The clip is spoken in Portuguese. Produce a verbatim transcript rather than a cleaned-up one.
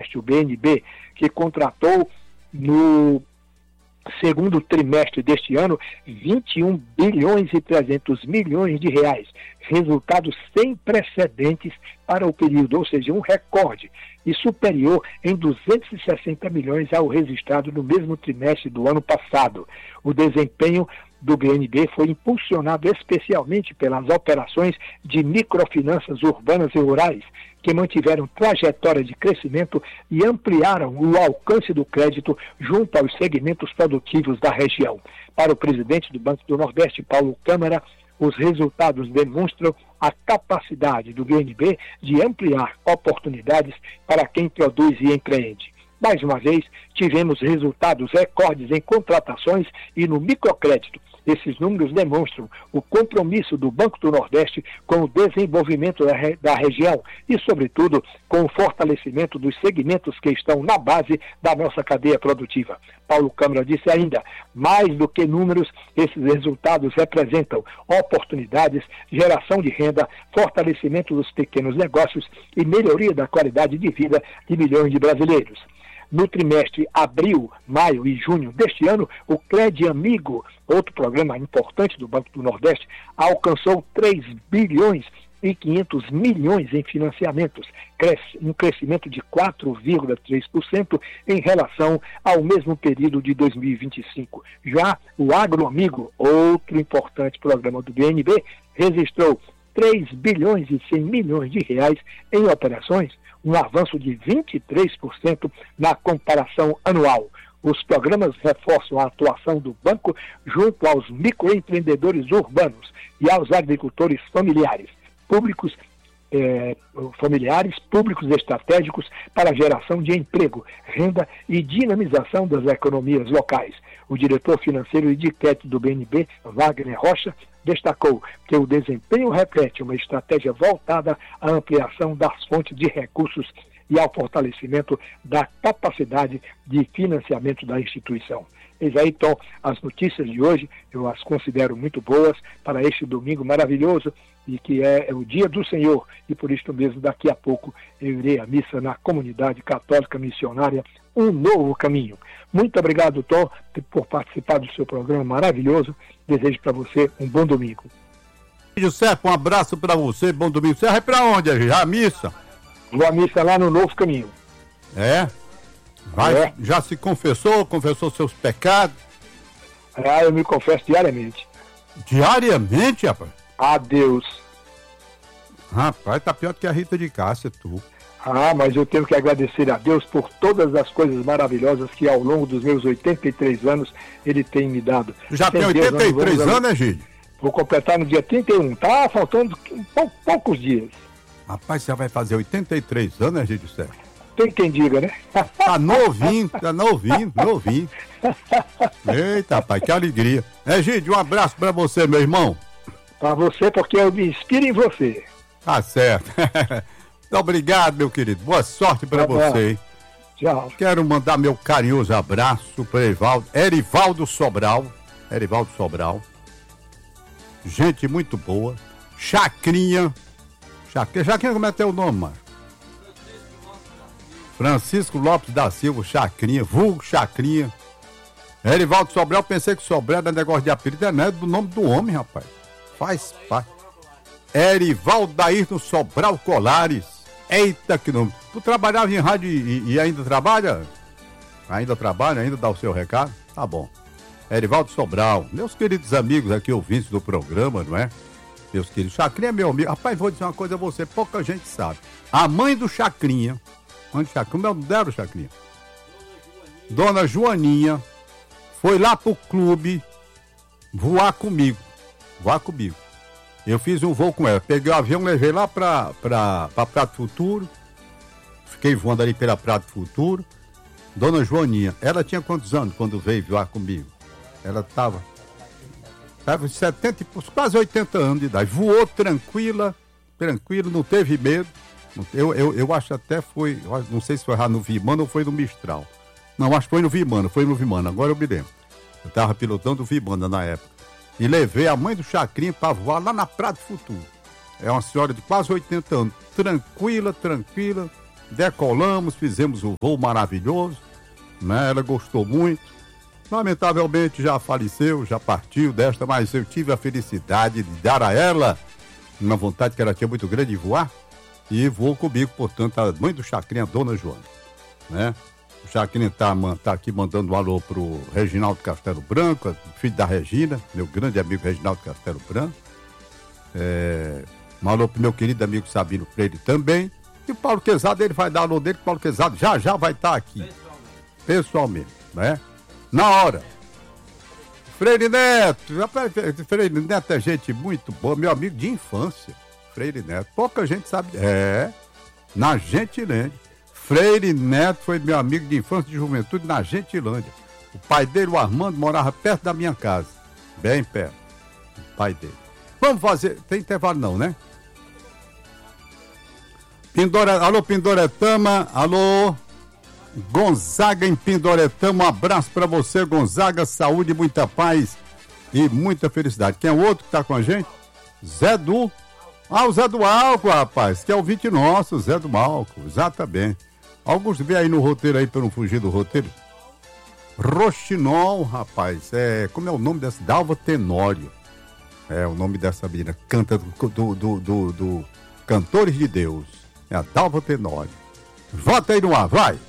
Nordeste, o B N B, que contratou no segundo trimestre deste ano vinte e um bilhões e trezentos milhões de reais, resultado sem precedentes para o período, ou seja, um recorde, e superior em duzentos e sessenta milhões ao registrado no mesmo trimestre do ano passado. O desempenho do B N B foi impulsionado especialmente pelas operações de microfinanças urbanas e rurais, que mantiveram trajetória de crescimento e ampliaram o alcance do crédito junto aos segmentos produtivos da região. Para o presidente do Banco do Nordeste, Paulo Câmara, os resultados demonstram a capacidade do B N B de ampliar oportunidades para quem produz e empreende. Mais uma vez, tivemos resultados recordes em contratações e no microcrédito. Esses números demonstram o compromisso do Banco do Nordeste com o desenvolvimento da, re- da região e, sobretudo, com o fortalecimento dos segmentos que estão na base da nossa cadeia produtiva. Paulo Câmara disse ainda, mais do que números, esses resultados representam oportunidades, geração de renda, fortalecimento dos pequenos negócios e melhoria da qualidade de vida de milhões de brasileiros. No trimestre abril, maio e junho deste ano, o Cred Amigo, outro programa importante do Banco do Nordeste, alcançou três bilhões e quinhentos milhões em financiamentos, um crescimento de quatro vírgula três por cento em relação ao mesmo período de dois mil e vinte e cinco. Já o Agro Amigo, outro importante programa do B N B, registrou três bilhões e cem milhões de reais em operações, um avanço de vinte e três por cento na comparação anual. Os programas reforçam a atuação do banco junto aos microempreendedores urbanos e aos agricultores familiares, públicos eh, familiares, públicos estratégicos para a geração de emprego, renda e dinamização das economias locais. O diretor financeiro e de crédito do B N B, Wagner Rocha, destacou que o desempenho reflete uma estratégia voltada à ampliação das fontes de recursos e ao fortalecimento da capacidade de financiamento da instituição. Eis aí, então, as notícias de hoje, eu as considero muito boas para este domingo maravilhoso, e que é o dia do Senhor, e por isso mesmo, daqui a pouco, eu irei à missa na comunidade católica missionária Um Novo Caminho. Muito obrigado, Tom, por participar do seu programa maravilhoso. Desejo para você um bom domingo. José, um abraço para você, bom domingo. Você vai para onde, já a missa? Vou à missa lá no Novo Caminho. É? Vai, é. Já se confessou, confessou seus pecados? Ah, eu me confesso diariamente. Diariamente, rapaz? A Deus. Rapaz, tá pior do que a Rita de Cássia, tu. Ah, mas eu tenho que agradecer a Deus por todas as coisas maravilhosas que ao longo dos meus oitenta e três anos Ele tem me dado. Já tem oitenta e três anos, né, Gide? Vou completar no dia trinta e um, tá faltando pou, poucos dias. Rapaz, você vai fazer oitenta e três anos, né, Gide Sérgio? Tem quem diga, né? Tá novinho, tá novinho, novinho. Eita, rapaz, que alegria. É, Gide, um abraço pra você, meu irmão. Pra você, porque eu me inspiro em você. Tá certo. Muito obrigado, meu querido. Boa sorte pra Tá você. Tchau. Quero mandar meu carinhoso abraço para Erivaldo, Erivaldo Sobral. Erivaldo Sobral. Gente muito boa. Chacrinha. Chacrinha, Chacrinha como é teu nome, mano? Francisco Lopes da Silva, Chacrinha, vulgo Chacrinha. Erivaldo Sobral, pensei que Sobral era negócio de apelido, é, né? Do nome do homem, rapaz. Faz parte. Erivaldo Daírton Sobral Colares. Eita, que nome. Tu trabalhava em rádio e, e ainda trabalha? Ainda trabalha? Ainda dá o seu recado? Tá bom. Erivaldo Sobral, meus queridos amigos aqui, ouvintes do programa, não é? Meus queridos, Chacrinha é meu amigo. Rapaz, vou dizer uma coisa a você, pouca gente sabe. A mãe do Chacrinha, mãe do Chacrinha, como é o nome dela, Chacrinha? Dona Joaninha, foi lá pro clube voar comigo. Voar comigo. Eu fiz um voo com ela. Peguei o avião, levei lá pra, pra, pra Prato Futuro. Fiquei voando ali pela Prato Futuro. Dona Joaninha, ela tinha quantos anos quando veio voar comigo? Ela tava... Tava setenta, quase oitenta anos de idade. Voou tranquila, tranquilo, não teve medo. Eu, eu, eu acho até foi... Não sei se foi no Vimana ou foi no Mistral. Não, acho que foi no Vimana, foi no Vimana. Agora eu me lembro. Eu tava pilotando o Vimana na época. E levei a mãe do Chacrinha para voar lá na Prato Futuro. É uma senhora de quase oitenta anos. Tranquila, tranquila. decolamos, fizemos um voo maravilhoso, né? Ela gostou muito. Lamentavelmente já faleceu, já partiu desta, mas eu tive a felicidade de dar a ela uma vontade que ela tinha muito grande de voar, e voou comigo, portanto, a mãe do Chacrinha, a dona Joana, né? O Chacrinha tá, tá aqui mandando um alô pro Reginaldo Castelo Branco, filho da Regina, meu grande amigo Reginaldo Castelo Branco. É, um alô pro meu querido amigo Sabino Freire também. E o Paulo Quezado, ele vai dar alô dele, o Paulo Quezado já já vai estar tá aqui. Pessoalmente. Pessoalmente, né? Na hora. Freire Neto, Freire Neto é gente muito boa, meu amigo de infância. Freire Neto, pouca gente sabe. É, na Gentilândia. Freire Neto foi meu amigo de infância e de juventude na Gentilândia. O pai dele, o Armando, morava perto da minha casa. Bem perto. O pai dele. Vamos fazer. Tem intervalo não, né? Pindore... Alô, Pindoretama. Alô, Gonzaga em Pindoretama. Um abraço pra você, Gonzaga. Saúde, muita paz e muita felicidade. Quem é o outro que tá com a gente? Zé do... Ah, o Zé do Álcool, rapaz. Que é o ouvinte nosso, Zé do Álcool. Exatamente. Augusto, vê aí no roteiro aí, pra não fugir do roteiro. Roxinol, rapaz. É, como é o nome dessa? Dalva Tenório. É o nome dessa menina. Canta do, do, do, do, do Cantores de Deus. É a Dalva Tenório. Vota aí no ar, vai!